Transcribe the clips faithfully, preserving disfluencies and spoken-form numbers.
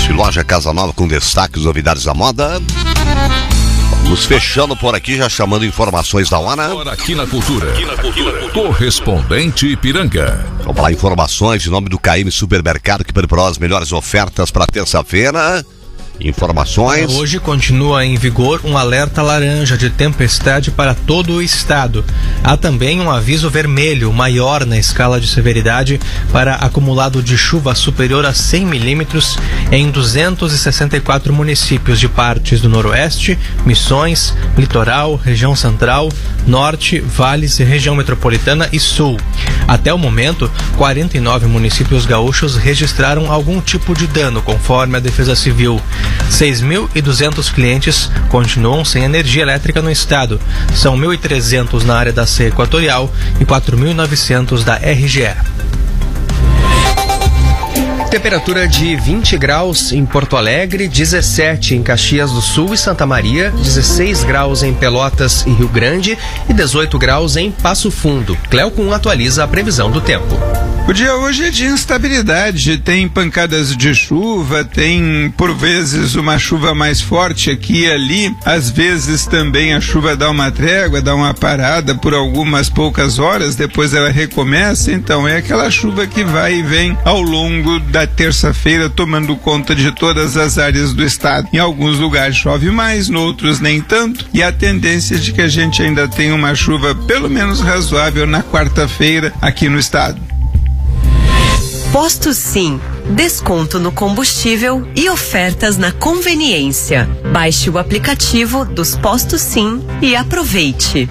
de loja Casa Nova com destaques, novidades da moda. Vamos fechando por aqui, já chamando informações da hora. Agora aqui na Cultura. Aqui na Cultura. Correspondente Ipiranga. Vamos falar informações em nome do K M Supermercado, que preparou as melhores ofertas para terça-feira. Informações. Hoje continua em vigor um alerta laranja de tempestade para todo o estado. Há também um aviso vermelho maior na escala de severidade para acumulado de chuva superior a cem milímetros em duzentos e sessenta e quatro municípios de partes do Noroeste, Missões, Litoral, Região Central, Norte, Vales e Região Metropolitana e Sul. Até o momento, quarenta e nove municípios gaúchos registraram algum tipo de dano, conforme a Defesa Civil. seis mil e duzentos clientes continuam sem energia elétrica no estado. São mil e trezentos na área da C Equatorial e quatro mil e novecentos da R G E. Temperatura de vinte graus em Porto Alegre, dezessete em Caxias do Sul e Santa Maria, dezesseis graus em Pelotas e Rio Grande e dezoito graus em Passo Fundo. Cleocum atualiza a previsão do tempo. O dia hoje é de instabilidade, tem pancadas de chuva, tem por vezes uma chuva mais forte aqui e ali, às vezes também a chuva dá uma trégua, dá uma parada por algumas poucas horas, depois ela recomeça, então é aquela chuva que vai e vem ao longo da terça-feira, tomando conta de todas as áreas do estado. Em alguns lugares chove mais, noutros nem tanto, e a tendência é de que a gente ainda tenha uma chuva pelo menos razoável na quarta-feira aqui no estado. Posto Sim, desconto no combustível e ofertas na conveniência. Baixe o aplicativo dos Postos Sim e aproveite.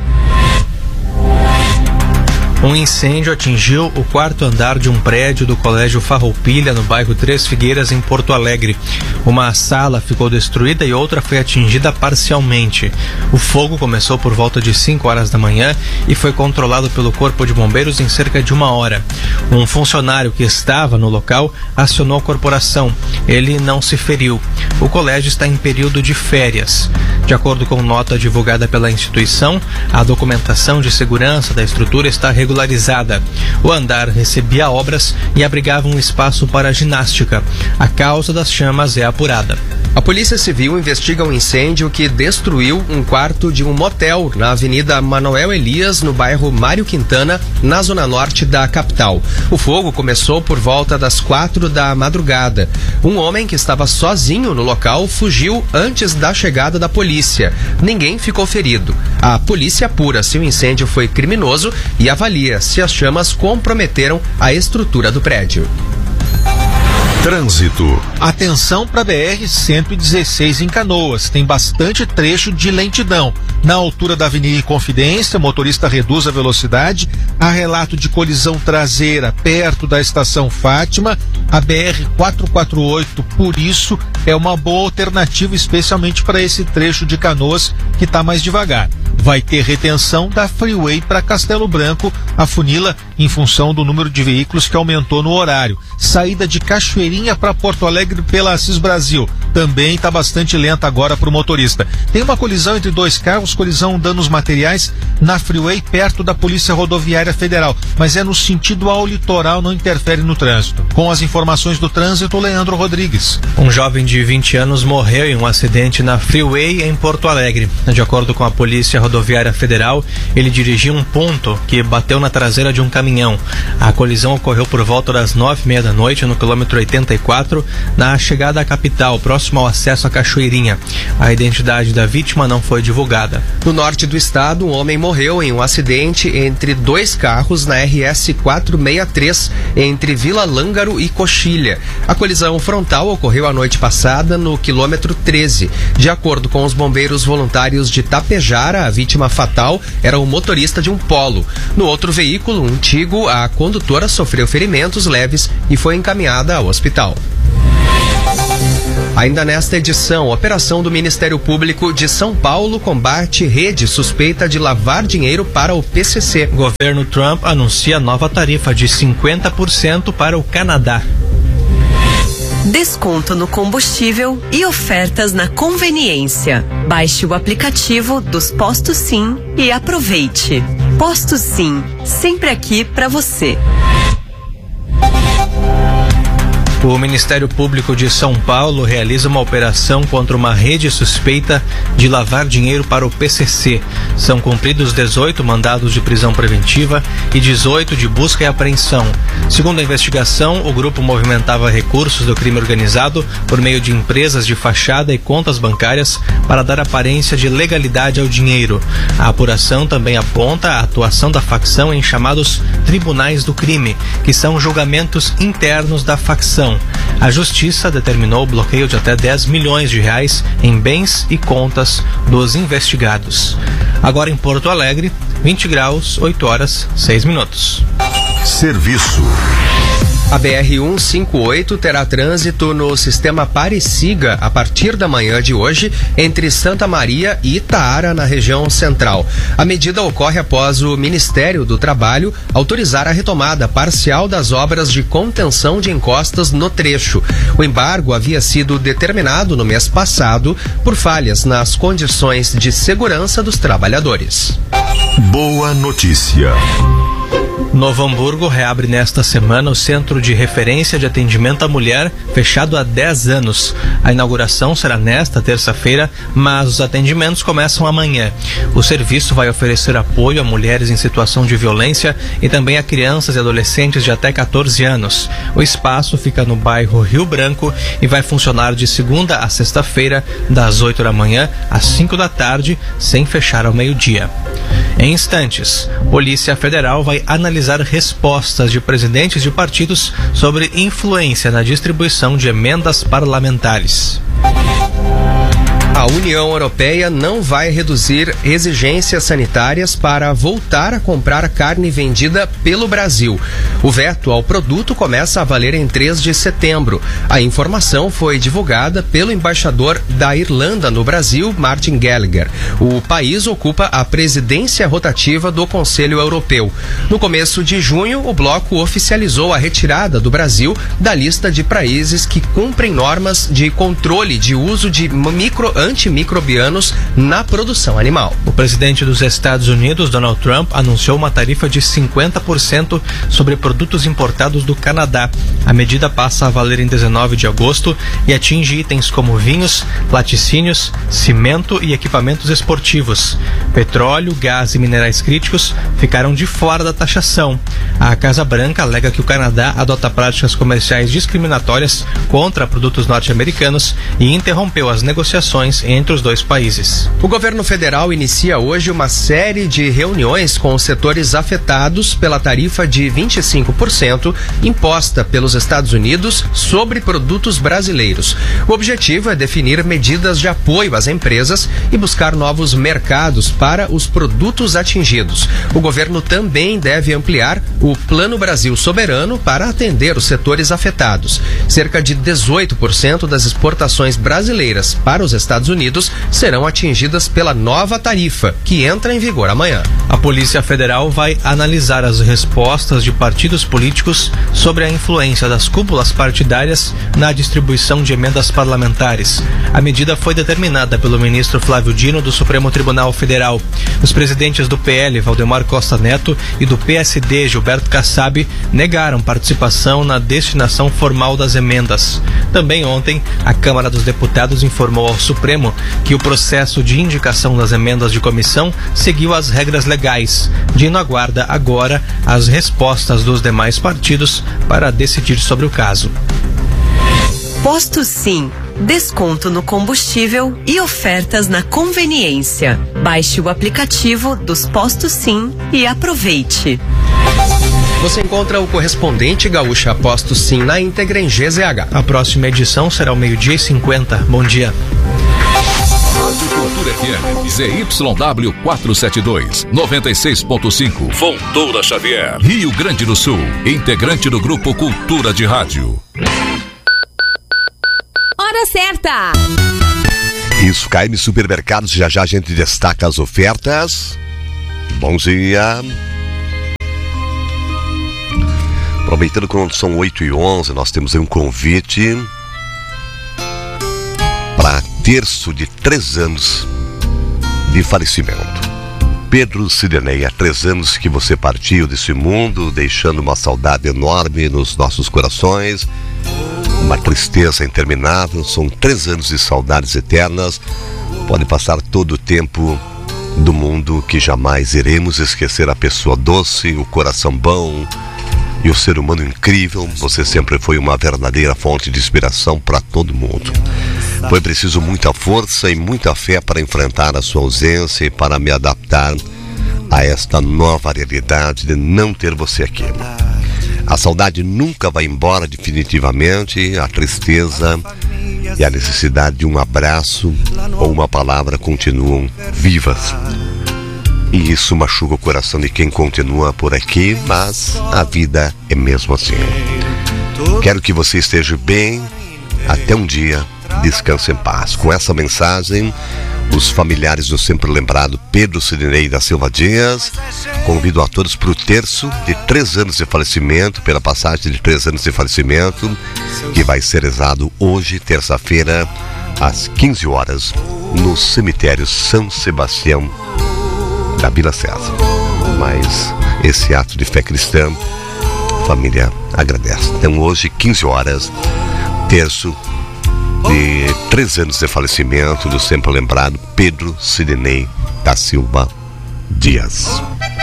Um incêndio atingiu o quarto andar de um prédio do Colégio Farroupilha, no bairro Três Figueiras, em Porto Alegre. Uma sala ficou destruída e outra foi atingida parcialmente. O fogo começou por volta de cinco horas da manhã e foi controlado pelo Corpo de Bombeiros em cerca de uma hora. Um funcionário que estava no local acionou a corporação. Ele não se feriu. O colégio está em período de férias. De acordo com nota divulgada pela instituição, a documentação de segurança da estrutura está regularizada. O andar recebia obras e abrigava um espaço para ginástica. A causa das chamas é apurada. A Polícia Civil investiga um incêndio que destruiu um quarto de um motel na Avenida Manoel Elias, no bairro Mário Quintana, na zona norte da capital. O fogo começou por volta das quatro da madrugada. Um homem que estava sozinho no local fugiu antes da chegada da polícia. Ninguém ficou ferido. A polícia apura se o incêndio foi criminoso e avalia se as chamas comprometeram a estrutura do prédio. Trânsito. Atenção para a B R cento e dezesseis em Canoas. Tem bastante trecho de lentidão. Na altura da Avenida Inconfidência, o motorista reduz a velocidade. Há relato de colisão traseira perto da estação Fátima. A B R quatrocentos e quarenta e oito, por isso, é uma boa alternativa, especialmente para esse trecho de Canoas que está mais devagar. Vai ter retenção da Freeway para Castelo Branco, a funila em função do número de veículos que aumentou no horário. Saída de Cachoeirinha para Porto Alegre pela Assis Brasil também está bastante lenta agora para o motorista. Tem uma colisão entre dois carros, colisão danos materiais na Freeway perto da Polícia Rodoviária Federal, mas é no sentido ao litoral, não interfere no trânsito. Com as informações do trânsito, Leandro Rodrigues. Um jovem de vinte anos morreu em um acidente na Freeway em Porto Alegre. De acordo com a Polícia Rodoviária Federal, ele dirigia um ponto que bateu na traseira de um caminhão. A colisão ocorreu por volta das nove e meia da noite no quilômetro oitenta e quatro, na chegada à capital, próximo ao acesso à Cachoeirinha. A identidade da vítima não foi divulgada. No norte do estado, um homem morreu em um acidente entre dois carros na R S quatrocentos e sessenta e três, entre Vila Lângaro e Coxilha. A colisão frontal ocorreu a noite passada no quilômetro treze. De acordo com os bombeiros voluntários de Tapejara, a vítima fatal era o motorista de um Polo. No outro veículo, um Tigo, a condutora sofreu ferimentos leves e foi encaminhada ao hospital. Ainda nesta edição, operação do Ministério Público de São Paulo combate rede suspeita de lavar dinheiro para o P C C. Governo Trump anuncia nova tarifa de cinquenta por cento para o Canadá. Desconto no combustível e ofertas na conveniência. Baixe o aplicativo dos Postos Sim e aproveite. Postos Sim, sempre aqui para você. O Ministério Público de São Paulo realiza uma operação contra uma rede suspeita de lavar dinheiro para o P C C. São cumpridos dezoito mandados de prisão preventiva e dezoito de busca e apreensão. Segundo a investigação, o grupo movimentava recursos do crime organizado por meio de empresas de fachada e contas bancárias para dar aparência de legalidade ao dinheiro. A apuração também aponta a atuação da facção em chamados tribunais do crime, que são julgamentos internos da facção. A Justiça determinou o bloqueio de até dez milhões de reais em bens e contas dos investigados. Agora em Porto Alegre, vinte graus, oito horas, seis minutos. Serviço. A B R cento e cinquenta e oito terá trânsito no sistema Pare-Siga a partir da manhã de hoje entre Santa Maria e Itaara, na região central. A medida ocorre após o Ministério do Trabalho autorizar a retomada parcial das obras de contenção de encostas no trecho. O embargo havia sido determinado no mês passado por falhas nas condições de segurança dos trabalhadores. Boa notícia. Novo Hamburgo reabre nesta semana o Centro de Referência de Atendimento à Mulher, fechado há dez anos. A inauguração será nesta terça-feira, mas os atendimentos começam amanhã. O serviço vai oferecer apoio a mulheres em situação de violência e também a crianças e adolescentes de até catorze anos. O espaço fica no bairro Rio Branco e vai funcionar de segunda a sexta-feira, das oito da manhã às cinco da tarde, sem fechar ao meio-dia. Em instantes, Polícia Federal vai analisar respostas de presidentes de partidos sobre influência na distribuição de emendas parlamentares. A União Europeia não vai reduzir exigências sanitárias para voltar a comprar carne vendida pelo Brasil. O veto ao produto começa a valer em três de setembro. A informação foi divulgada pelo embaixador da Irlanda no Brasil, Martin Gallagher. O país ocupa a presidência rotativa do Conselho Europeu. No começo de junho, o bloco oficializou a retirada do Brasil da lista de países que cumprem normas de controle de uso de micro antimicrobianos na produção animal. O presidente dos Estados Unidos, Donald Trump, anunciou uma tarifa de cinquenta por cento sobre produtos importados do Canadá. A medida passa a valer em dezenove de agosto e atinge itens como vinhos, laticínios, cimento e equipamentos esportivos. Petróleo, gás e minerais críticos ficaram de fora da taxação. A Casa Branca alega que o Canadá adota práticas comerciais discriminatórias contra produtos norte-americanos e interrompeu as negociações entre os dois países. O governo federal inicia hoje uma série de reuniões com os setores afetados pela tarifa de vinte e cinco por cento imposta pelos Estados Unidos sobre produtos brasileiros. O objetivo é definir medidas de apoio às empresas e buscar novos mercados para os produtos atingidos. O governo também deve ampliar o Plano Brasil Soberano para atender os setores afetados. Cerca de dezoito por cento das exportações brasileiras para os Estados Unidos serão atingidas pela nova tarifa, que entra em vigor amanhã. A Polícia Federal vai analisar as respostas de partidos políticos sobre a influência das cúpulas partidárias na distribuição de emendas parlamentares. A medida foi determinada pelo ministro Flávio Dino do Supremo Tribunal Federal. Os presidentes do P L, Valdemar Costa Neto, e do P S D, Gilberto Kassab, negaram participação na destinação formal das emendas. Também ontem, a Câmara dos Deputados informou ao Supremo que o processo de indicação das emendas de comissão seguiu as regras legais. Dino aguarda agora as respostas dos demais partidos para decidir sobre o caso. Posto Sim. Desconto no combustível e ofertas na conveniência. Baixe o aplicativo dos Postos Sim e aproveite. Você encontra o correspondente Gaúcha Postos Sim na íntegra em G Z H. A próxima edição será ao meio-dia e cinquenta. Bom dia. Cultura F M, Z Y W quatrocentos e setenta e dois, noventa e seis ponto cinco, Fontoura Xavier, Rio Grande do Sul, integrante do Grupo Cultura de Rádio. Hora certa! Isso, K M Supermercados, já já a gente destaca as ofertas. Bom dia. Aproveitando quando são oito e onze, nós temos aí um convite para terço de três anos de falecimento. Pedro Sirenei, há três anos que você partiu desse mundo, deixando uma saudade enorme nos nossos corações. uma tristeza interminável, são três anos de saudades eternas. Pode passar todo o tempo do mundo que jamais iremos esquecer a pessoa doce, o coração bom e o ser humano incrível. Você sempre foi uma verdadeira fonte de inspiração para todo mundo. Foi preciso muita força e muita fé para enfrentar a sua ausência e para me adaptar a esta nova realidade de não ter você aqui. A saudade nunca vai embora definitivamente, a tristeza e a necessidade de um abraço ou uma palavra continuam vivas. E isso machuca o coração de quem continua por aqui, mas a vida é mesmo assim. Quero que você esteja bem, até um dia, descanse em paz. Com essa mensagem, os familiares do sempre lembrado Pedro Sidney da Silva Dias, convido a todos para o terço de três anos de falecimento, pela passagem de três anos de falecimento, que vai ser rezado hoje, terça-feira, às quinze horas, no cemitério São Sebastião da Vila César. Mas esse ato de fé cristã, a família agradece. Então hoje, quinze horas, terço de três anos de falecimento do sempre lembrado Pedro Sidney da Silva Dias.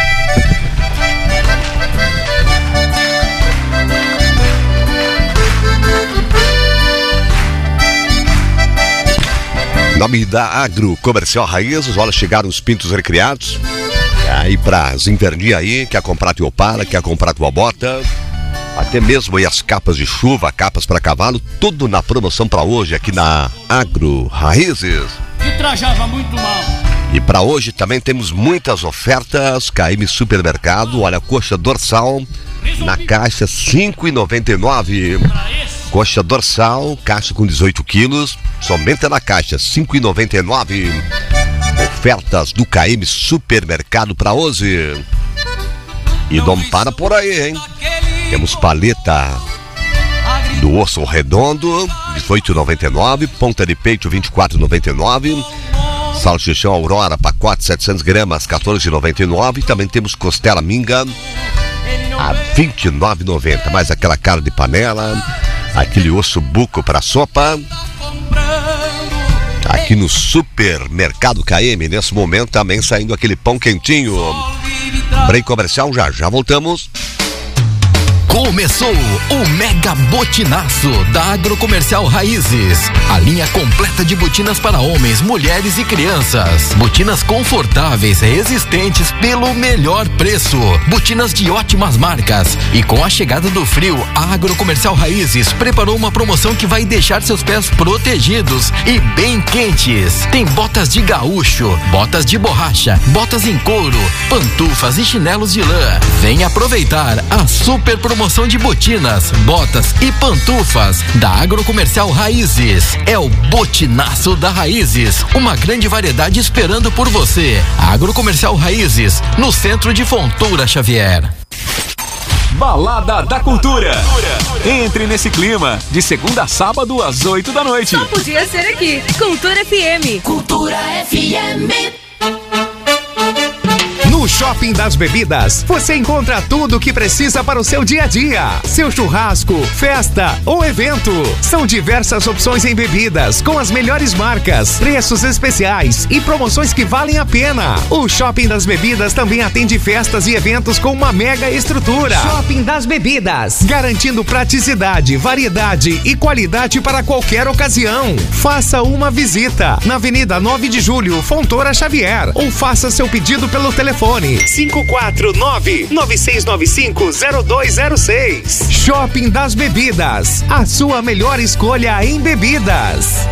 Em nome da Agro Comercial Raízes, olha, chegaram os pintos recriados. Aí para as inverninhas aí, quer comprar tua opala, quer comprar tua bota, até mesmo aí as capas de chuva, capas para cavalo, tudo na promoção para hoje aqui na Agro Raízes. Que trajava muito mal. E para hoje também temos muitas ofertas. K M Supermercado, olha, coxa dorsal na caixa cinco reais e noventa e nove centavos. Coxa dorsal, caixa com dezoito quilos, somente na caixa cinco reais e noventa e nove centavos. Ofertas do K M Supermercado para hoje. E não para por aí, hein? Temos paleta do osso redondo, dezoito reais e noventa e nove centavos. Ponta de peito, vinte e quatro reais e noventa e nove centavos. Salsichão Aurora, pacote setecentas gramas, quatorze reais e noventa e nove centavos. Também temos costela minga a vinte e nove reais e noventa centavos. Mais aquela carne de panela, aquele osso buco para sopa. Aqui no Supermercado K M, nesse momento também saindo aquele pão quentinho. Break comercial, já já voltamos. Começou o Mega Botinaço da Agrocomercial Raízes. A linha completa de botinas para homens, mulheres e crianças. Botinas confortáveis, resistentes pelo melhor preço. Botinas de ótimas marcas. E com a chegada do frio, a Agrocomercial Raízes preparou uma promoção que vai deixar seus pés protegidos e bem quentes. Tem botas de gaúcho, botas de borracha, botas em couro, pantufas e chinelos de lã. Vem aproveitar a super promoção de botinas, botas e pantufas da Agrocomercial Raízes. É o Botinaço da Raízes, uma grande variedade esperando por você. Agrocomercial Raízes, no centro de Fontoura Xavier. Balada da Cultura. Entre nesse clima, de segunda a sábado às oito da noite. Só podia ser aqui, Cultura F M. Cultura F M. No Shopping das Bebidas, você encontra tudo o que precisa para o seu dia a dia. Seu churrasco, festa ou evento. São diversas opções em bebidas, com as melhores marcas, preços especiais e promoções que valem a pena. O Shopping das Bebidas também atende festas e eventos com uma mega estrutura. Shopping das Bebidas, garantindo praticidade, variedade e qualidade para qualquer ocasião. Faça uma visita na Avenida nove de Julho, Fontoura Xavier, ou faça seu pedido pelo telefone cinco quatro nove, nove seis nove cinco, zero dois zero seis. Shopping das Bebidas, a sua melhor escolha em bebidas.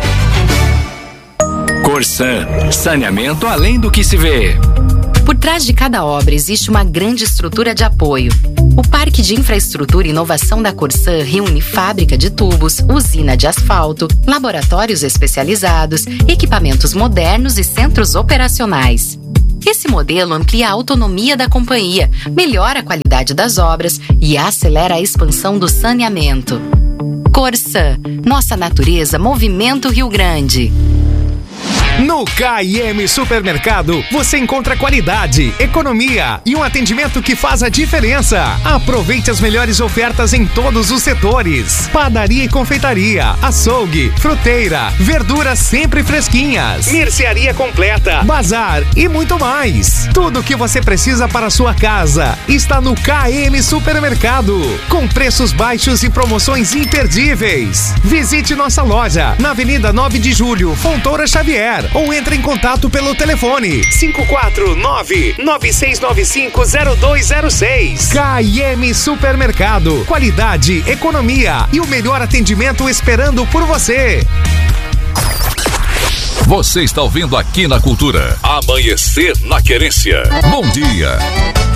Corsan, saneamento além do que se vê. Por trás de cada obra existe uma grande estrutura de apoio. O Parque de Infraestrutura e Inovação da Corsan reúne fábrica de tubos, usina de asfalto, laboratórios especializados, equipamentos modernos e centros operacionais. Esse modelo amplia a autonomia da companhia, melhora a qualidade das obras e acelera a expansão do saneamento. Corsan, nossa natureza, Movimento Rio Grande. No K e M Supermercado, você encontra qualidade, economia e um atendimento que faz a diferença. Aproveite as melhores ofertas em todos os setores. Padaria e confeitaria, açougue, fruteira, verduras sempre fresquinhas, mercearia completa, bazar e muito mais. Tudo o que você precisa para a sua casa está no K e M Supermercado, com preços baixos e promoções imperdíveis. Visite nossa loja na Avenida nove de Julho, Fontoura Xavier, ou entre em contato pelo telefone cinco quatro nove, nove seis nove cinco, zero dois zero seis. K e M Supermercado, qualidade, economia e o melhor atendimento esperando por você. Você está ouvindo aqui na Cultura. Amanhecer na Querência. Bom dia.